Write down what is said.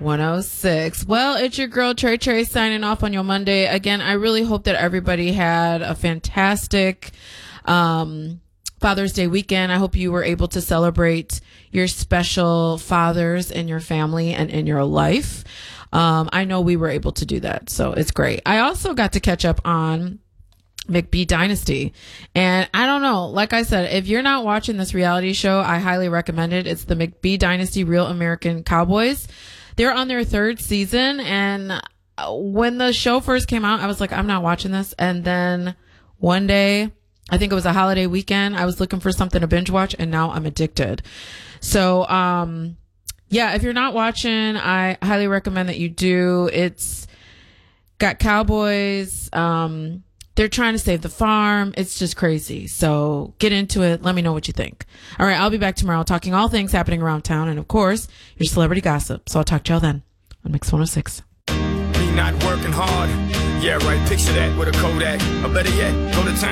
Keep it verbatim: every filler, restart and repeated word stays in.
one oh six. Well, it's your girl Trey Trey signing off on your Monday. Again, I really hope that everybody had a fantastic um, Father's Day weekend. I hope you were able to celebrate your special fathers in your family and in your life. Um, I know we were able to do that, so it's great. I also got to catch up on McBee Dynasty. And I don't know, like I said, if you're not watching this reality show, I highly recommend it. It's the McBee Dynasty Real American Cowboys. They're on their third season. And when the show first came out, I was like, I'm not watching this. And then one day, I think it was a holiday weekend, I was looking for something to binge watch, and now I'm addicted. So, um, yeah, if you're not watching, I highly recommend that you do. It's got cowboys, um, they're trying to save the farm. It's just crazy. So get into it. Let me know what you think. All right. I'll be back tomorrow talking all things happening around town. And of course, your celebrity gossip. So I'll talk to y'all then on Mix one oh six. Me not working hard. Yeah, right. Picture that with a Kodak. Or better yet, go to town.